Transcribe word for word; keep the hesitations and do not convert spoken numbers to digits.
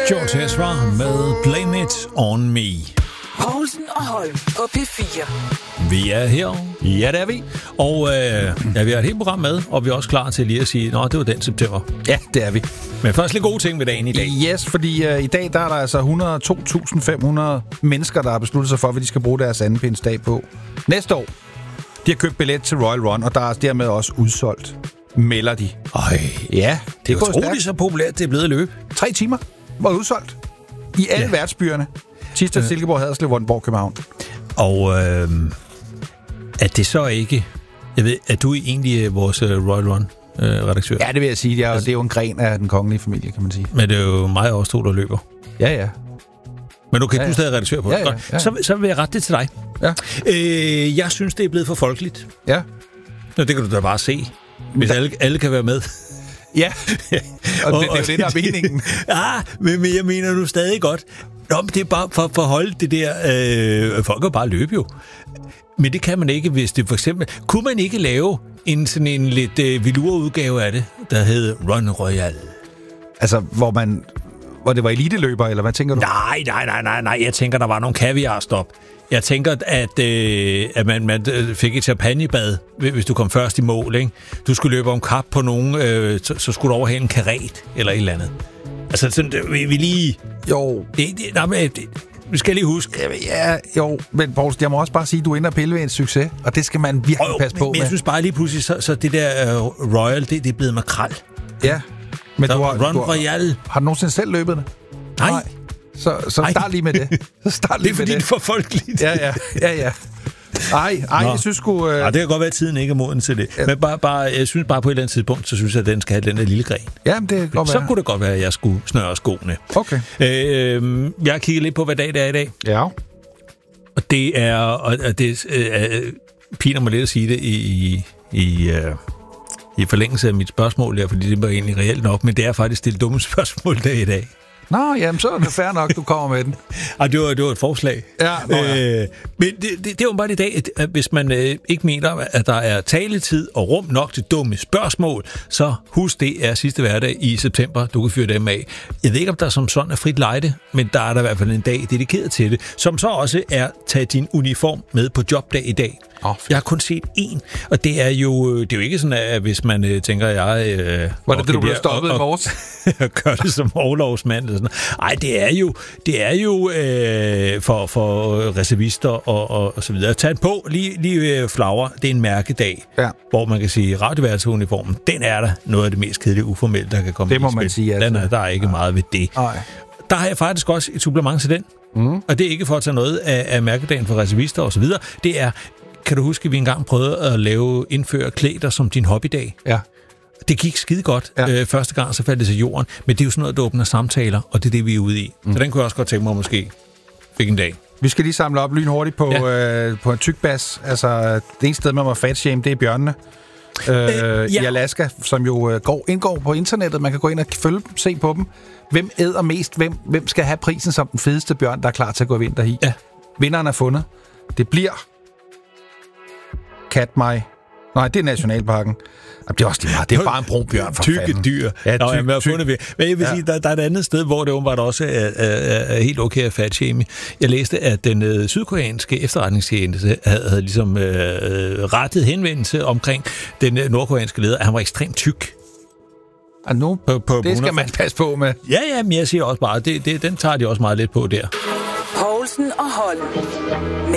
George Ezra med Blame It On Me. Poulsen og Holm på P fire. Vi er her. Ja, det er vi. Og øh, ja, vi har et helt program med, og vi er også klar til lige at sige, nå, det var den september. Ja, det er vi. Men først lidt gode ting ved dagen i dag. Yes, fordi uh, i dag der er der altså et hundrede og to tusind fem hundrede mennesker, der har besluttet sig for, hvad de skal bruge deres andepindsdag på næste år. De har købt billet til Royal Run, og der er dermed også udsolgt, melder de. Øj, Ja, det det er går utroligt stærkt. så populært, det er blevet at løbe. Tre timer var udsolgt i alle Ja. værtsbyerne. Thisted, Silkeborg, Haderslev, Vordingborg, København. Og øh, er det så ikke... Jeg ved, er du egentlig vores uh, Royal Run-redaktør? Ja, det vil jeg sige. Det er, det er jo en gren af den kongelige familie, kan man sige. Men det er jo mig og os to, der løber. Ja, ja. Men okay, Ja, ja, ja. du er stadig redaktør på det. Ja, ja, Godt. ja. Så, så vil jeg rette det til dig. Ja. Øh, jeg synes, det er blevet for folkeligt. Ja. Nå, det kan du da bare se. Hvis alle, alle kan være med. Ja. Og, og det, det er jo det, der er meningen. Ja, men, men jeg mener nu stadig godt. Nå, men det er bare for, for at holde det der... Øh, folk kan bare løbe jo. Men det kan man ikke, hvis det for eksempel... Kunne man ikke lave en sådan en lidt øh, velure-udgave af det, der hed Run Royal? Altså, hvor man... Hvor det var eliteløber, eller hvad tænker du? Nej, nej, nej, nej, nej. Jeg tænker, der var nogle kaviarstop. Jeg tænker, at, øh, at man, man fik et champagnebad, hvis du kom først i mål, ikke? Du skulle løbe om kap på nogen, øh, så, så skulle du overhale en karet eller et eller andet. Altså, sådan, vi, vi lige... Jo. Det, det, nej, men, det, vi skal lige huske... Ja, jo. Men Poulsen, jeg må også bare sige, at du ender pille ved en succes, og det skal man virkelig Jo, passe men, på men med. jeg synes bare lige pludselig, så, så det der uh, Royal, det, det er blevet makrel. Ja. Men Så du har, Run du har, Royal... har du nogensinde selv løbet det? Nej, Så, så Nej. start lige med det. Så start det lige er fordi, med det er for folkeligt. Ja, ja. Ja, ja. Ej, ej, Nå. jeg synes sgu... Øh... Ja, det kan godt være, at tiden ikke er moden til det. Ja. Men bare, bare, jeg synes bare på et eller andet tidspunkt, så synes jeg, at den skal have den der lille gren. Jamen, det kan godt Så være. kunne det godt være, at jeg skulle snøre skoene. Okay. Øh, jeg har kigget lidt på, hvad dag det er i dag. Ja. Og det er... Og det øh, piner mig lidt at sige det i, i, i, øh, i forlængelse af mit spørgsmål her, fordi det var egentlig reelt nok, men det er faktisk det dumme spørgsmål der i dag. Nå, jamen, så er det fair nok, du kommer med den. Ej, det var, det var et forslag. Ja, nå ja. Øh, men det, det, det var bare i dag, at, at hvis man øh, ikke mener, at der er taletid og rum nok til dumme spørgsmål, så husk, det er sidste hverdag i september, du kan fyre dem af. Jeg ved ikke, om der som sådan er frit lejde, men der er der i hvert fald en dag dedikeret til det, som så også er tage din uniform med på jobdag i dag. Oh, Jeg har kun set én, og det er jo, det er jo ikke sådan, at hvis man øh, tænker, at jeg... Øh, Var det det, du blev stoppet i morges? og gør det som overlovsmand. Eller sådan. Ej, det er jo, det er jo øh, for, for reservister og, og, og så videre. Tag på lige, lige flagre. Det er en mærkedag, Ja. hvor man kan sige, radioværelsesuniformen, den er der noget af det mest kedelige uformelle, der kan komme Det må i man spil. sige, altså. Den er, der er ikke ja. meget ved det. Nej. Der har jeg faktisk også et supplement til den. Mm. Og det er ikke for at tage noget af, af mærkedagen for reservister og så videre. Det er, kan du huske, at vi engang prøvede at lave, indføre klæder som din hobbydag? Ja. Det gik skide godt. Ja. Øh, første gang, så faldt det til jorden. Men det er jo sådan noget, der åbner samtaler, og det er det, vi er ude i. Mm. Så den kunne jeg også godt tænke mig måske fik en dag. Vi skal lige samle op lynhurtigt på, Ja. øh, på en tyk bas. Altså, det eneste sted, man må fatshame, det er bjørnene. Øh, Øh, ja. I Alaska, som jo øh, går, indgår på internettet. Man kan gå ind og følge dem, se på dem. Hvem æder mest? Hvem, hvem skal have prisen som den fedeste bjørn, der er klar til at gå i vinter i? Ja. Vinderen er fundet. Det bliver Katmai. Nej, det er Nationalparken. Jamen, det er også lige meget. Det er bare en brun bjørn for Tykke fanden. dyr. Ja, Nå, tyk, jamen, jeg har tyk. fundet ved. Men jeg vil Ja. sige, der, der er et andet sted, hvor det åbenbart også er, er, er helt okay at fatshaming. Jeg læste, at den øh, sydkoreanske efterretningstjeneste havde, havde ligesom øh, rettet henvendelse omkring den øh, nordkoreanske leder, at han var ekstremt tyk. Og nu, På, på det skal man passe på med. Ja, ja, men jeg siger også bare, det, det, den tager de også meget lidt på der. Poulsen og Holm.